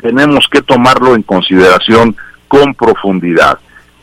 tenemos que tomarlo en consideración con profundidad.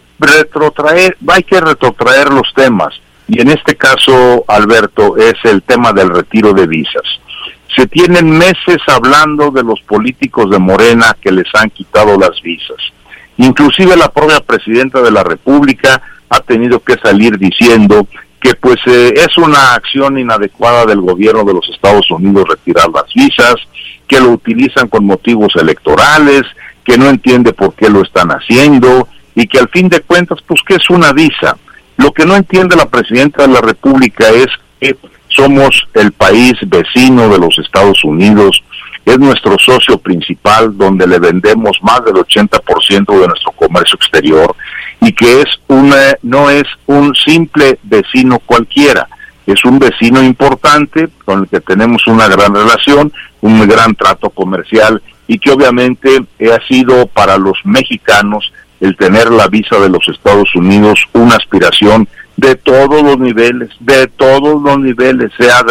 Hay que retrotraer los temas, y en este caso, Alberto, es el tema del retiro de visas. Se tienen meses hablando de los políticos de Morena que les han quitado las visas. Inclusive la propia presidenta de la República ha tenido que salir diciendo que es una acción inadecuada del gobierno de los Estados Unidos retirar las visas, que lo utilizan con motivos electorales, que no entiende por qué lo están haciendo, y que al fin de cuentas, pues, ¿qué es una visa? Lo que no entiende la presidenta de la República es que somos el país vecino de los Estados Unidos, es nuestro socio principal, donde le vendemos más del 80% de nuestro comercio exterior, y que no es un simple vecino cualquiera, es un vecino importante con el que tenemos una gran relación, un gran trato comercial, y que obviamente ha sido para los mexicanos el tener la visa de los Estados Unidos una aspiración de todos los niveles, sea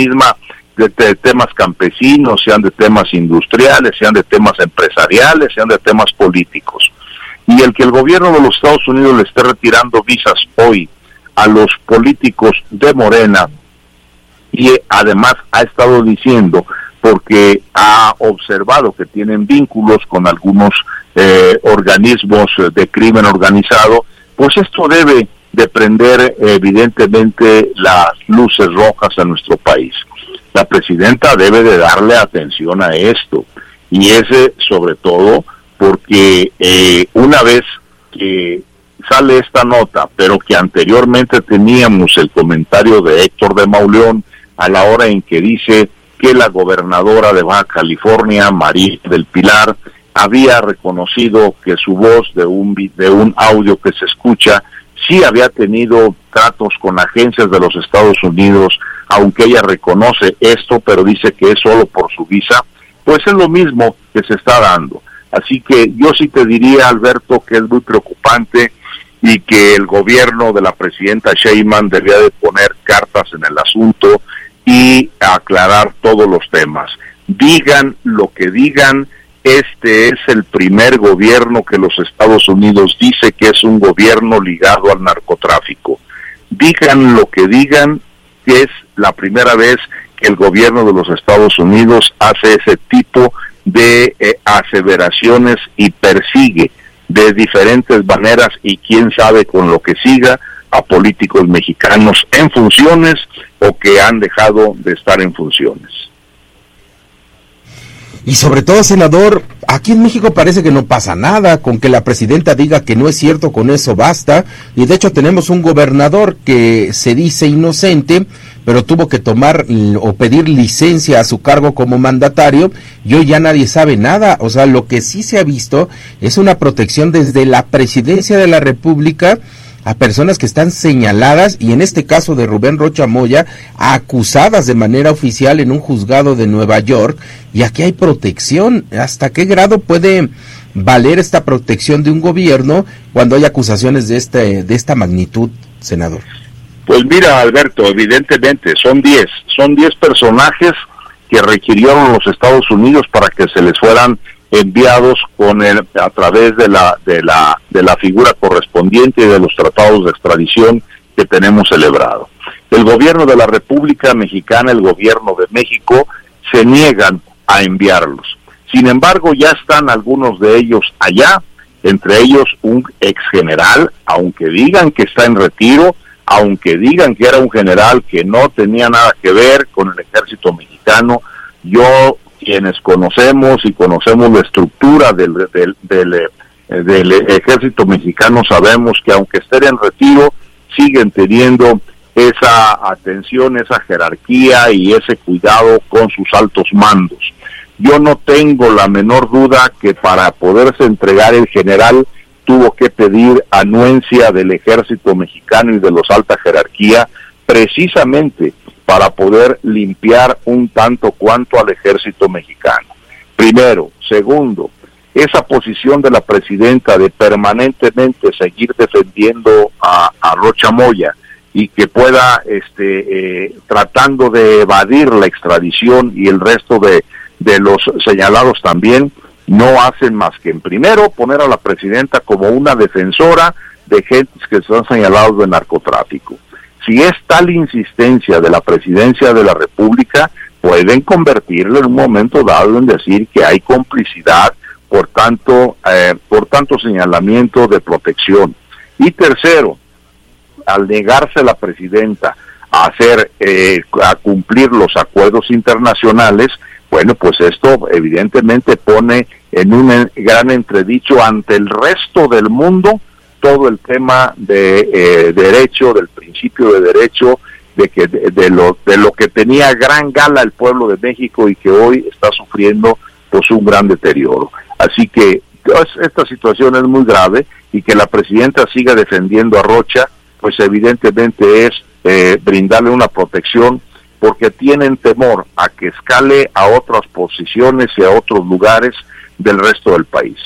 de temas campesinos, sean de temas industriales, sean de temas empresariales, sean de temas políticos. Y el que el gobierno de los Estados Unidos le esté retirando visas hoy a los políticos de Morena, y además ha estado diciendo, porque ha observado que tienen vínculos con algunos organismos de crimen organizado, pues esto debe de prender evidentemente las luces rojas a nuestro país. La presidenta debe de darle atención a esto, y sobre todo porque una vez que sale esta nota, pero que anteriormente teníamos el comentario de Héctor de Mauleón a la hora en que dice que la gobernadora de Baja California, María del Pilar, había reconocido que su voz de un audio que se escucha sí había tenido tratos con agencias de los Estados Unidos, aunque ella reconoce esto, pero dice que es solo por su visa, pues es lo mismo que se está dando. Así que yo sí te diría, Alberto, que es muy preocupante y que el gobierno de la presidenta Sheinbaum debería de poner cartas en el asunto y aclarar todos los temas. Digan lo que digan, este es el primer gobierno que los Estados Unidos dice que es un gobierno ligado al narcotráfico. Digan lo que digan, que es la primera vez que el gobierno de los Estados Unidos hace ese tipo de aseveraciones y persigue de diferentes maneras, y quién sabe con lo que siga, a políticos mexicanos en funciones o que han dejado de estar en funciones. Y sobre todo, senador, aquí en México parece que no pasa nada, con que la presidenta diga que no es cierto, con eso basta, y de hecho tenemos un gobernador que se dice inocente, pero tuvo que tomar o pedir licencia a su cargo como mandatario, y hoy ya nadie sabe nada. O sea, lo que sí se ha visto es una protección desde la presidencia de la República a personas que están señaladas, y en este caso de Rubén Rocha Moya, acusadas de manera oficial en un juzgado de Nueva York, y aquí hay protección. ¿Hasta qué grado puede valer esta protección de un gobierno cuando hay acusaciones de esta magnitud, senador? Pues mira, Alberto, evidentemente son 10 personajes que requirieron los Estados Unidos para que se les fueran enviados a través de la figura correspondiente y de los tratados de extradición que tenemos celebrado. El gobierno de la República Mexicana, el gobierno de México, se niegan a enviarlos. Sin embargo, ya están algunos de ellos allá, entre ellos un exgeneral, aunque digan que está en retiro, aunque digan que era un general que no tenía nada que ver con el ejército mexicano. Quienes conocemos la estructura del ejército mexicano, sabemos que aunque estén en retiro, siguen teniendo esa atención, esa jerarquía y ese cuidado con sus altos mandos. Yo no tengo la menor duda que para poderse entregar el general tuvo que pedir anuencia del ejército mexicano y de los alta jerarquía, precisamente para poder limpiar un tanto cuanto al ejército mexicano. Primero. Segundo, esa posición de la presidenta de permanentemente seguir defendiendo a Rocha Moya y que pueda, tratando de evadir la extradición y el resto de los señalados también, no hacen más que, en primero, poner a la presidenta como una defensora de gentes que son señalados de narcotráfico. Si es tal insistencia de la presidencia de la República, pueden convertirlo en un momento dado en decir que hay complicidad por tanto señalamiento de protección. Y tercero, al negarse la presidenta a cumplir los acuerdos internacionales, bueno, pues esto evidentemente pone en un gran entredicho ante el resto del mundo todo el tema de derecho, del principio de derecho, de lo que tenía gran gala el pueblo de México y que hoy está sufriendo pues un gran deterioro. Así que esta situación es muy grave, y que la presidenta siga defendiendo a Rocha, pues evidentemente es brindarle una protección, porque tienen temor a que escale a otras posiciones y a otros lugares del resto del país.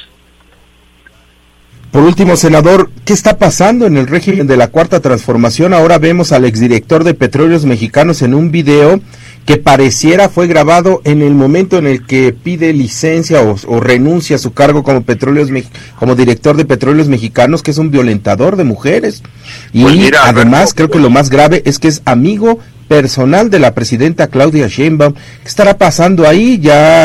Por último, senador, ¿qué está pasando en el régimen de la Cuarta Transformación? Ahora vemos al exdirector de Petróleos Mexicanos en un video que pareciera fue grabado en el momento en el que pide licencia o renuncia a su cargo como director de Petróleos Mexicanos, que es un violentador de mujeres. Y pues mira, además, creo que lo más grave es que es amigo personal de la presidenta Claudia Sheinbaum. ¿Qué estará pasando ahí?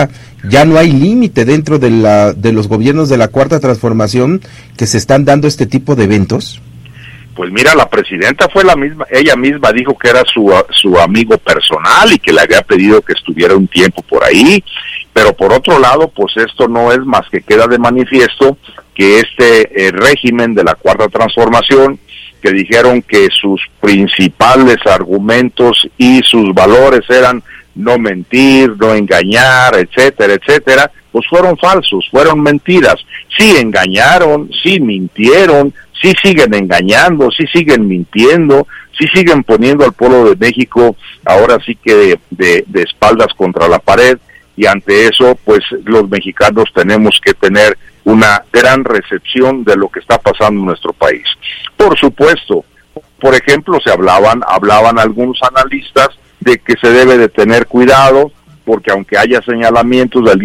Ya no hay límite dentro de los gobiernos de la Cuarta Transformación que se están dando este tipo de eventos. Pues mira, la presidenta ella misma dijo que era su amigo personal y que le había pedido que estuviera un tiempo por ahí, pero por otro lado, pues esto no es más que queda de manifiesto que este régimen de la Cuarta Transformación, que dijeron que sus principales argumentos y sus valores eran no mentir, no engañar, etcétera, etcétera, pues fueron falsos, fueron mentiras. Sí engañaron, sí mintieron, sí siguen engañando, sí siguen mintiendo, sí siguen poniendo al pueblo de México ahora sí que de espaldas contra la pared, y ante eso pues los mexicanos tenemos que tener una gran recepción de lo que está pasando en nuestro país. Por supuesto, por ejemplo, hablaban algunos analistas de que se debe de tener cuidado, porque aunque haya señalamientos del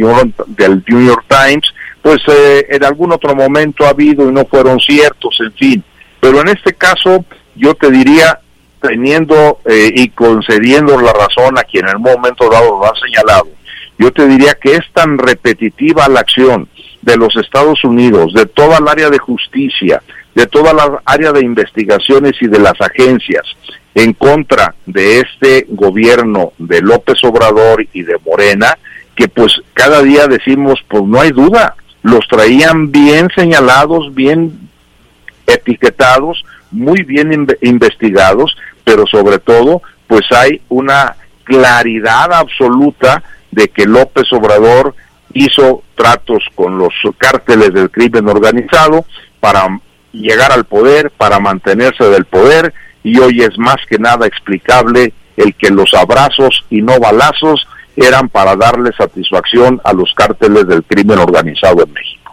New York Times, pues en algún otro momento ha habido y no fueron ciertos, en fin. Pero en este caso, yo te diría, teniendo y concediendo la razón a quien en el momento dado lo ha señalado, yo te diría que es tan repetitiva la acción de los Estados Unidos, de toda el área de justicia, de toda la área de investigaciones y de las agencias, en contra de este gobierno de López Obrador y de Morena, que pues cada día decimos, pues no hay duda, los traían bien señalados, bien etiquetados, muy bien investigados, pero sobre todo, pues hay una claridad absoluta de que López Obrador hizo tratos con los cárteles del crimen organizado para llegar al poder, para mantenerse del poder, y hoy es más que nada explicable el que los abrazos y no balazos eran para darle satisfacción a los cárteles del crimen organizado en México.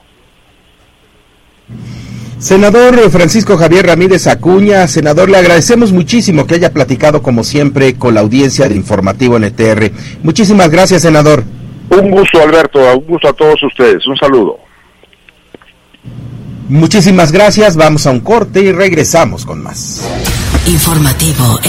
Senador Francisco Javier Ramírez Acuña, senador, le agradecemos muchísimo que haya platicado como siempre con la audiencia de Informativo NTR. Muchísimas gracias, senador. Un gusto, Alberto, un gusto a todos ustedes, un saludo. Muchísimas gracias, vamos a un corte y regresamos con más. Informativo